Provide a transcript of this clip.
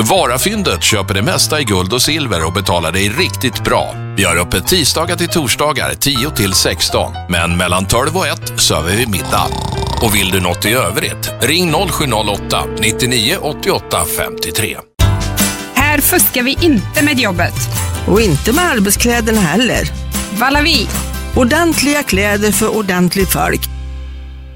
Varafyndet köper det mesta i guld och silver och betalar dig riktigt bra. Vi har öppet tisdagar till torsdagar 10 till 16. Men mellan 12 och 1 söver vi middag. Och vill du något i övrigt, ring 0708 99 88 53. Här fuskar vi inte med jobbet. Och inte med arbetskläderna heller. Valavi. Ordentliga kläder för ordentligt folk.